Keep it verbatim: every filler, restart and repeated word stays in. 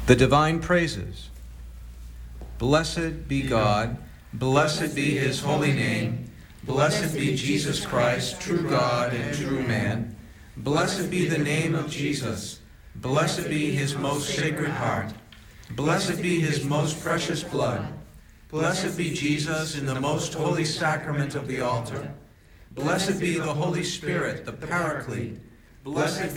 The divine praises. Blessed be God, blessed be his holy name, blessed be Jesus Christ, true God and true man. Blessed be the name of Jesus, blessed be his most sacred heart, blessed be his most precious blood, blessed be Jesus in the most holy sacrament of the altar, blessed be the Holy Spirit, the Paraclete, blessed